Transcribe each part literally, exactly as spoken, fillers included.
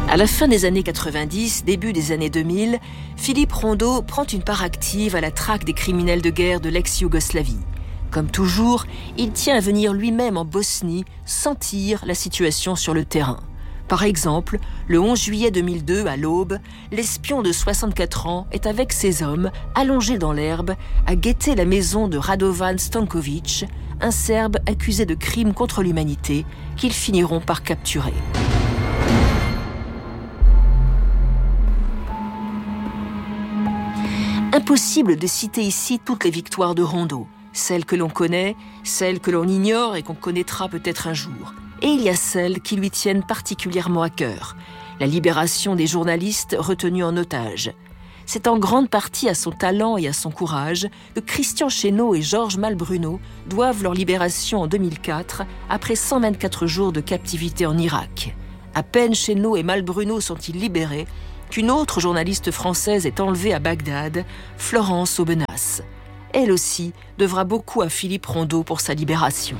À la fin des années quatre-vingt-dix, début des années deux mille, Philippe Rondeau prend une part active à la traque des criminels de guerre de l'ex-Yougoslavie. Comme toujours, il tient à venir lui-même en Bosnie sentir la situation sur le terrain. Par exemple, le onze juillet deux mille deux, à l'aube, l'espion de soixante-quatre ans est avec ses hommes, allongés dans l'herbe, à guetter la maison de Radovan Stanković, un Serbe accusé de crimes contre l'humanité, qu'ils finiront par capturer. Impossible de citer ici toutes les victoires de Rondeau, celles que l'on connaît, celles que l'on ignore et qu'on connaîtra peut-être un jour. Et il y a celles qui lui tiennent particulièrement à cœur, la libération des journalistes retenus en otage. C'est en grande partie à son talent et à son courage que Christian Chesneau et Georges Malbruno doivent leur libération en deux mille quatre, après cent vingt-quatre jours de captivité en Irak. À peine Chesneau et Malbruno sont-ils libérés qu'une autre journaliste française est enlevée à Bagdad, Florence Aubenas. Elle aussi devra beaucoup à Philippe Rondeau pour sa libération.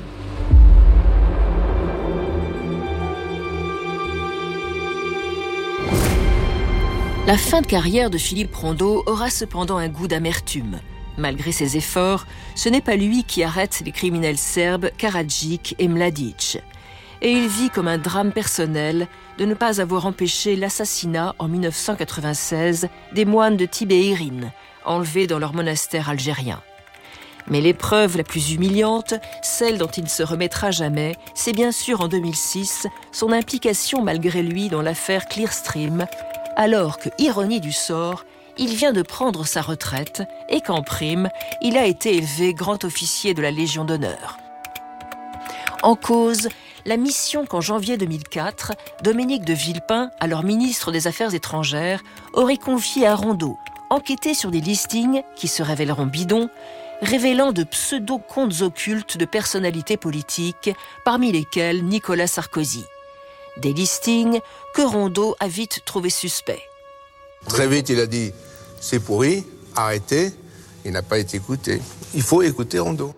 La fin de carrière de Philippe Rondeau aura cependant un goût d'amertume. Malgré ses efforts, ce n'est pas lui qui arrête les criminels serbes Karadzic et Mladic. Et il vit comme un drame personnel de ne pas avoir empêché l'assassinat en dix-neuf cent quatre-vingt-seize des moines de Tibet-Irin, enlevés dans leur monastère algérien. Mais l'épreuve la plus humiliante, celle dont il ne se remettra jamais, c'est bien sûr en deux mille six son implication malgré lui dans l'affaire Clearstream, alors que, ironie du sort, il vient de prendre sa retraite et qu'en prime, il a été élevé grand officier de la Légion d'honneur. En cause, la mission qu'en janvier deux mille quatre, Dominique de Villepin, alors ministre des Affaires étrangères, aurait confiée à Rondeau, enquêter sur des listings qui se révéleront bidons, révélant de pseudo-comptes occultes de personnalités politiques, parmi lesquels Nicolas Sarkozy. Des listings que Rondeau a vite trouvé suspects. Très vite, il a dit « c'est pourri, arrêtez ». Il n'a pas été écouté. Il faut écouter Rondeau.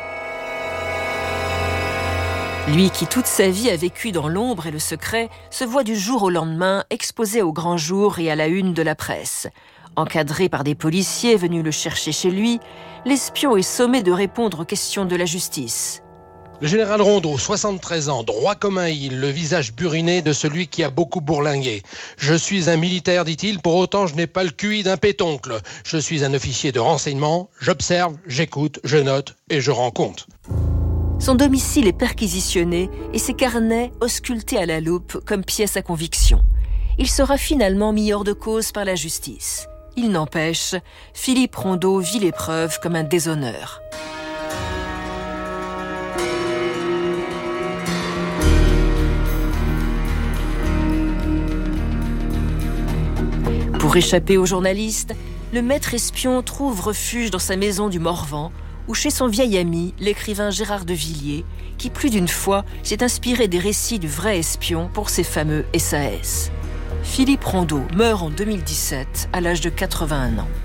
Lui qui toute sa vie a vécu dans l'ombre et le secret, se voit du jour au lendemain exposé au grand jour et à la une de la presse. Encadré par des policiers venus le chercher chez lui, l'espion est sommé de répondre aux questions de la justice. Le général Rondeau, soixante-treize ans, droit comme un île, le visage buriné de celui qui a beaucoup bourlingué. Je suis un militaire, dit-il, pour autant je n'ai pas le Q I d'un pétoncle. Je suis un officier de renseignement, j'observe, j'écoute, je note et je rends compte. Son domicile est perquisitionné et ses carnets auscultés à la loupe comme pièce à conviction. Il sera finalement mis hors de cause par la justice. Il n'empêche, Philippe Rondeau vit l'épreuve comme un déshonneur. Pour échapper aux journalistes, le maître espion trouve refuge dans sa maison du Morvan ou chez son vieil ami, l'écrivain Gérard de Villiers, qui plus d'une fois s'est inspiré des récits du vrai espion pour ses fameux S A S. Philippe Rondeau meurt en deux mille dix-sept à l'âge de quatre-vingt-un ans.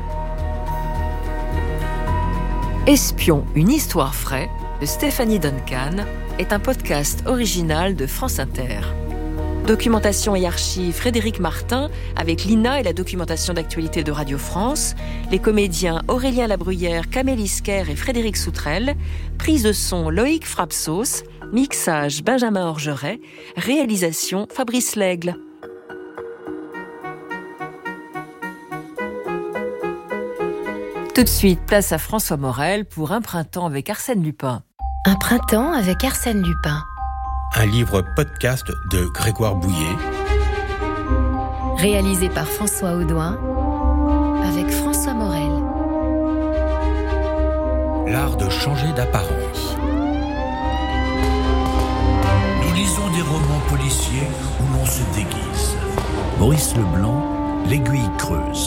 Espion, une histoire vraie de Stéphanie Duncan est un podcast original de France Inter. Documentation et archives Frédéric Martin avec l'I N A et la documentation d'actualité de Radio France, les comédiens Aurélien Labruyère, Kamel Isker et Frédéric Soutrel, prise de son Loïc Frapsos, mixage Benjamin Orgeret, réalisation Fabrice Lègle. Tout de suite, place à François Morel pour Un printemps avec Arsène Lupin. Un printemps avec Arsène Lupin. Un livre podcast de Grégoire Bouillet. Réalisé par François Audouin avec François Morel. L'art de changer d'apparence. Nous lisons des romans policiers où l'on se déguise. Maurice Leblanc, L'Aiguille creuse.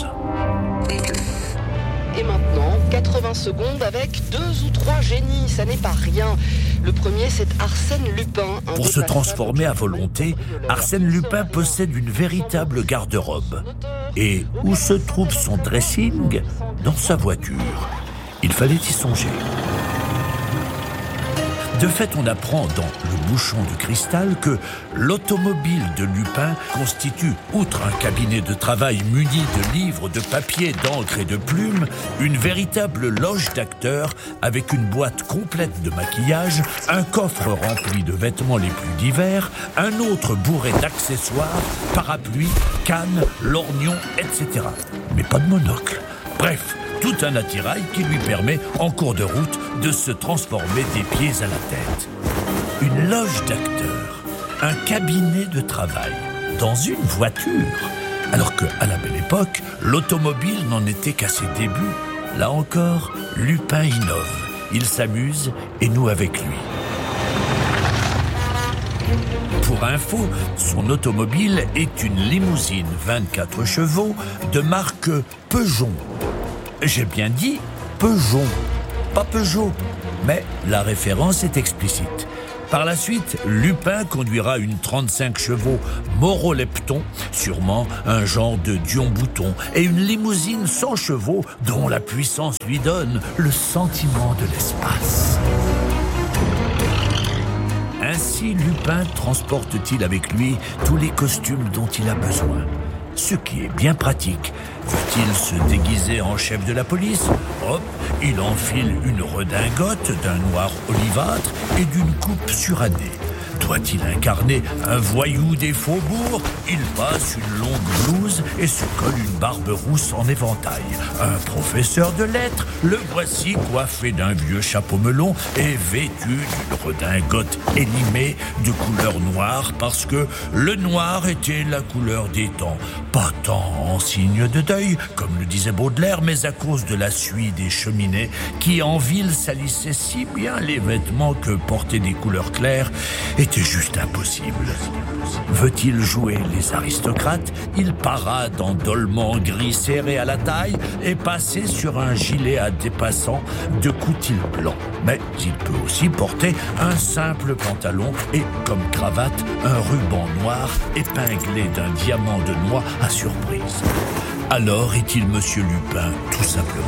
Et maintenant, quatre-vingts secondes avec deux ou trois génies, ça n'est pas rien. Le premier, c'est Arsène Lupin. Pour se transformer à volonté, Arsène Lupin possède une véritable garde-robe. Et où se trouve son dressing ? Dans sa voiture. Il fallait y songer. De fait, on apprend dans Le bouchon de cristal que l'automobile de Lupin constitue, outre un cabinet de travail muni de livres, de papier, d'encre et de plumes, une véritable loge d'acteurs avec une boîte complète de maquillage, un coffre rempli de vêtements les plus divers, un autre bourré d'accessoires, parapluies, cannes, lorgnons, et cetera. Mais pas de monocle. Bref, tout un attirail qui lui permet, en cours de route, de se transformer des pieds à la tête. Une loge d'acteurs, un cabinet de travail, dans une voiture. Alors qu'à la belle époque, l'automobile n'en était qu'à ses débuts. Là encore, Lupin innove. Il s'amuse et nous avec lui. Pour info, son automobile est une limousine vingt-quatre chevaux de marque Peugeot. J'ai bien dit Peugeot, pas Peugeot, mais la référence est explicite. Par la suite, Lupin conduira une trente-cinq chevaux Moreau-Lepton, sûrement un genre de Dion-Bouton, et une limousine cent chevaux dont la puissance lui donne le sentiment de l'espace. Ainsi, Lupin transporte-t-il avec lui tous les costumes dont il a besoin. Ce qui est bien pratique. Veut-il se déguiser en chef de la police? Hop, il enfile une redingote d'un noir olivâtre et d'une coupe surannée. Doit-il incarner un voyou des faubourgs? Il passe une longue blouse et se colle une barbe rousse en éventail. Un professeur de lettres, le voici coiffé d'un vieux chapeau melon et vêtu d'une redingote élimée de couleur noire parce que le noir était la couleur des temps. Pas tant en signe de deuil, comme le disait Baudelaire, mais à cause de la suie des cheminées qui en ville salissaient si bien les vêtements que porter des couleurs claires était juste impossible. Veut-il jouer les aristocrates? Il parade en dolman gris serré à la taille et passer sur un gilet à dépassant de coutil blanc. Mais il peut aussi porter un simple pantalon et, comme cravate, un ruban noir épinglé d'un diamant de noix à surprise. Alors est-il Monsieur Lupin, tout simplement.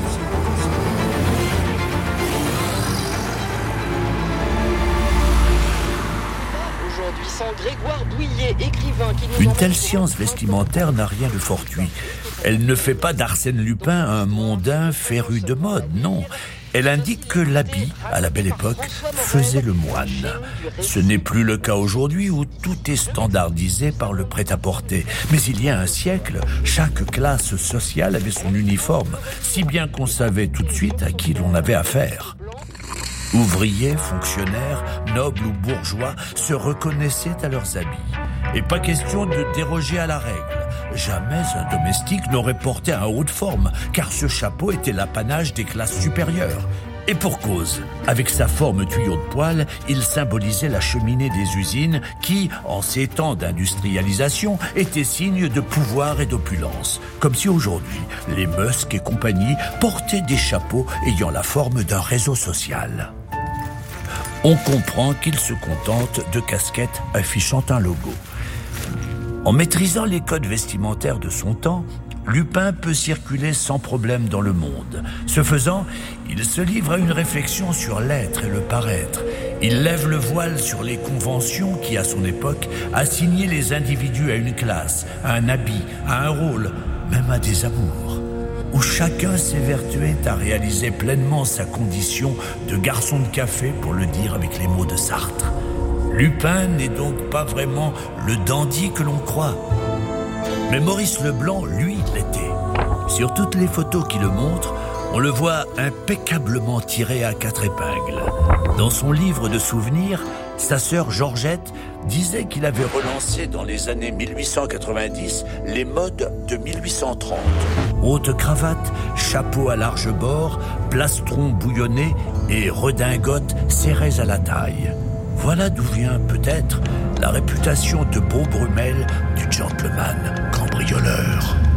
Grégoire Bouillet, écrivain qui nous Une telle science vestimentaire n'a rien de fortuit. Elle ne fait pas d'Arsène Lupin un mondain féru de mode, non. Elle indique que l'habit, à la belle époque, faisait le moine. Ce n'est plus le cas aujourd'hui où tout est standardisé par le prêt-à-porter. Mais il y a un siècle, chaque classe sociale avait son uniforme, si bien qu'on savait tout de suite à qui l'on avait affaire. Ouvriers, fonctionnaires, nobles ou bourgeois se reconnaissaient à leurs habits. Et pas question de déroger à la règle. Jamais un domestique n'aurait porté un haut de forme, car ce chapeau était l'apanage des classes supérieures. Et pour cause, avec sa forme tuyau de poêle, il symbolisait la cheminée des usines qui, en ces temps d'industrialisation, était signe de pouvoir et d'opulence. Comme si aujourd'hui, les Musk et compagnie portaient des chapeaux ayant la forme d'un réseau social. On comprend qu'ils se contentent de casquettes affichant un logo. En maîtrisant les codes vestimentaires de son temps, Lupin peut circuler sans problème dans le monde. Ce faisant, il se livre à une réflexion sur l'être et le paraître. Il lève le voile sur les conventions qui, à son époque, assignaient les individus à une classe, à un habit, à un rôle, même à des amours, où chacun s'évertuait à réaliser pleinement sa condition de garçon de café, pour le dire avec les mots de Sartre. Lupin n'est donc pas vraiment le dandy que l'on croit. Mais Maurice Leblanc, lui, l'était. Sur toutes les photos qui le montrent, on le voit impeccablement tiré à quatre épingles. Dans son livre de souvenirs, sa sœur Georgette disait qu'il avait relancé dans les années mille huit cent quatre-vingt-dix les modes de mille huit cent trente. Haute cravate, chapeau à large bord, plastron bouillonné et redingote serrées à la taille. Voilà d'où vient peut-être la réputation de Beau Brummel du gentleman cambrioleur.